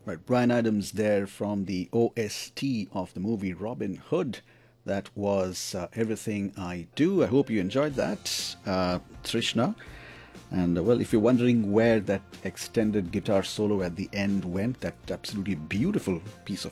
Right, Brian Adams there from the OST of the movie Robin Hood. That was Everything I Do. I hope you enjoyed that, Trishna. And well, if you're wondering where that extended guitar solo at the end went, that absolutely beautiful piece of